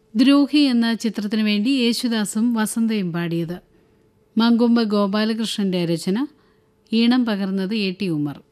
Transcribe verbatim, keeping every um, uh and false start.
ദ്രോഹി എന്ന ചിത്രത്തിനു വേണ്ടി യേശുദാസും വസന്തയും പാടിയത്. മങ്കൊമ്പ് ഗോപാലകൃഷ്ണന്റെ രചന, ഈണം പകർന്നത് എ ടി ഉമ്മർ.